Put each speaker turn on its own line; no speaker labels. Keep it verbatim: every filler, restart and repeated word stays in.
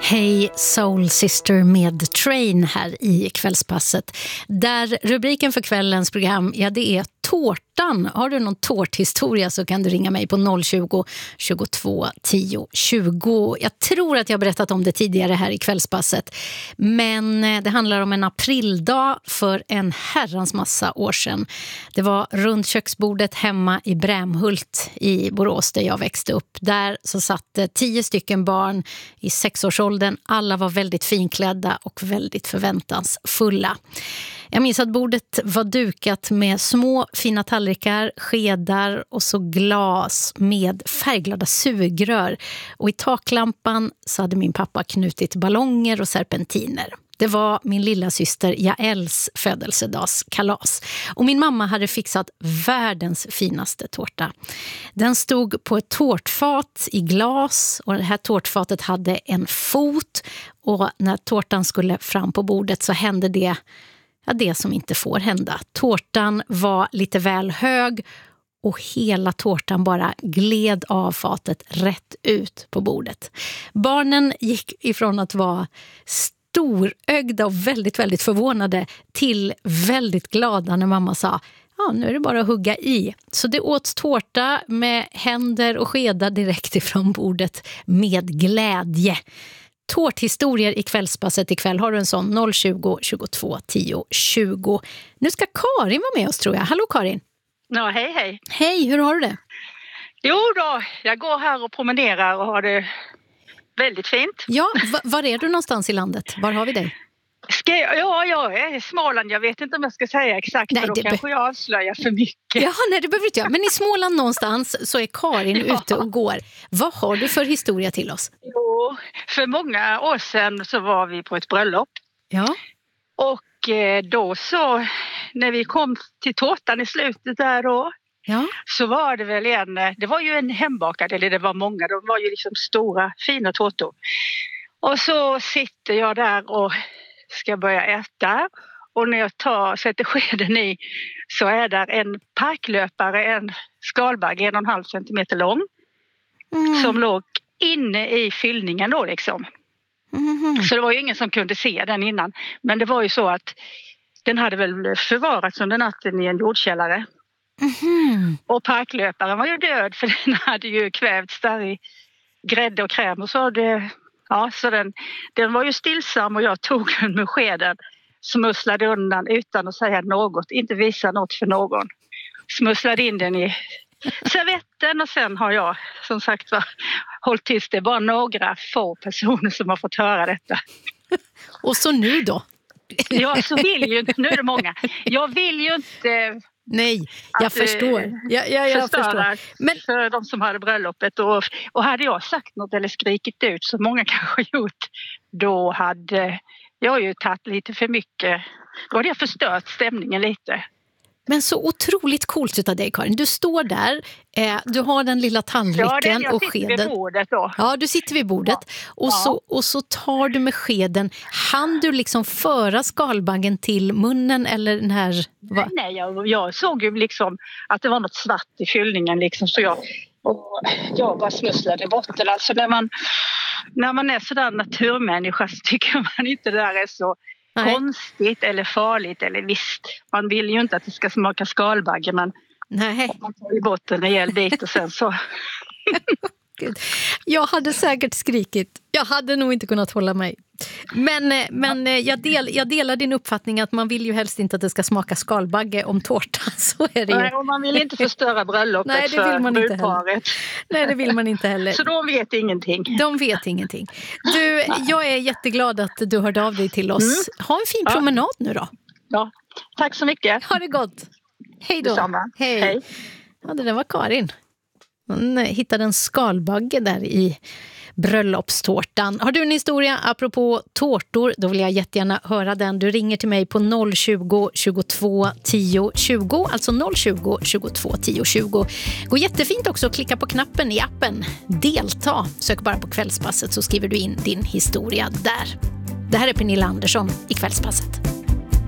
Hej Soul Sister med Train här i Kvällspasset. Där rubriken för kvällens program, ja det är tårtan. Har du någon tårthistoria så kan du ringa mig på noll tjugo, tjugotvå, tio, tjugo. Jag tror att jag har berättat om det tidigare här i Kvällspasset. Men det handlar om en aprildag för en herrans massa år sedan. Det var runt köksbordet hemma i Brämhult i Borås där jag växte upp. Där så satt tio stycken barn i sexårsåldern. Alla var väldigt finklädda och väldigt förväntansfulla. Jag minns att bordet var dukat med små fina tallrikar, skedar och så glas med färgglada sugrör. Och i taklampan så hade min pappa knutit ballonger och serpentiner. Det var min lilla syster Jaels födelsedagskalas. Och min mamma hade fixat världens finaste tårta. Den stod på ett tårtfat i glas och det här tårtfatet hade en fot. Och när tårtan skulle fram på bordet så hände det, ja, det som inte får hända. Tårtan var lite väl hög och hela tårtan bara gled av fatet rätt ut på bordet. Barnen gick ifrån att vara storögda och väldigt, väldigt förvånade till väldigt glada när mamma sa: ja, nu är det bara att hugga i. Så det åts tårta med händer och skedar direkt ifrån bordet med glädje. Tårthistorier i Kvällspasset ikväll. Har du en sån? noll tjugo, tjugotvå, tio, tjugo. Nu ska Karin vara med oss tror jag. Hallå Karin.
Ja, hej hej.
Hej, hur har du det?
Jo då, jag går här och promenerar och har det väldigt fint.
Ja, v- var är du någonstans i landet? Var har vi dig?
Ska jag, ja, jag är i Småland. Jag vet inte om jag ska säga exakt,
nej,
för då
det
kanske
be-
jag avslöjar för mycket.
Ja, nej det behöver inte jag. Men i Småland någonstans så är Karin
ja.
ute och går. Vad har du för historia till oss?
Jo, för många år sedan så var vi på ett bröllop.
Ja.
Och eh, då så, när vi kom till tårtan i slutet där då,
ja.
så var det väl en, det var ju en hembakad, eller det var många, de var ju liksom stora, fina tårtor. Och så sitter jag där och ska börja äta. Och när jag tar, sätter skeden i så är där en parklöpare, en skalbagge, en och en halv centimeter lång. Mm. Som låg inne i fyllningen då liksom. Mm. Så det var ju ingen som kunde se den innan. Men det var ju så att den hade väl förvarats under natten i en jordkällare. Mm. Och parklöparen var ju död för den hade ju kvävts där i grädde och kräm. Och så, det, ja, så den, den var ju stillsam och jag tog den med skeden. Smusslade undan utan att säga något, inte visa något för någon. Smusslade in den i servetten och sen har jag som sagt var hållit tyst. Det är bara några få personer som har fått höra detta.
Och så nu då?
Ja, så vill ju inte, nu är det många. Jag vill ju inte...
Nej, jag
att,
förstår. Ja, ja, jag
förstår.
förstår. Men
för de som hade bröllopet. Och, och hade jag sagt något eller skrikit ut, så många kanske gjort, då hade jag ju tagit lite för mycket. Då hade jag förstört stämningen lite.
Men så otroligt coolt utav dig, Karin. Du står där, eh, du har den lilla tallriken
ja,
och skeden.
Jag sitter vid bordet då.
Ja, du sitter vid bordet. Ja. Och, ja. Så, och så tar du med skeden. Han du liksom föra skalbaggen till munnen eller den här... Va?
Nej, jag, jag såg ju liksom att det var något svart i fyllningen liksom. Så jag, och jag bara smusslade bort det. Alltså när man, när man är sådär naturmänniska så tycker man inte det där är så... Nej. Konstigt eller farligt, eller visst, man vill ju inte att det ska smaka skalbagge, men nej. Man tar ju bort en rejäl bit och sen så...
Jag hade säkert skrikit, jag hade nog inte kunnat hålla mig. Men, men jag, del, jag delar din uppfattning att man vill ju helst inte att det ska smaka skalbagge om tårtan, så är det ju.
Nej, och man vill inte förstöra bröllopet. Nej, det vill man inte heller.
Nej, det vill man inte heller.
Så de vet ingenting.
De vet ingenting. Du, jag är jätteglad att du hörde av dig till oss. Mm. Ha en fin promenad ja. nu då.
Ja, tack så mycket.
Ha det gott. Hej då.
Detsamma.
Hej. Hej. Ja, det där var Karin. Hon hittade en skalbagge där i bröllopstårtan. Har du en historia apropå tårtor, då vill jag jättegärna höra den. Du ringer till mig på noll tjugo, tjugotvå, tio, tjugo. Alltså noll tjugo, tjugotvå, tio, tjugo. Går jättefint också att klicka på knappen i appen. Delta. Sök bara på Kvällspasset så skriver du in din historia där. Det här är Pernilla Andersson i Kvällspasset.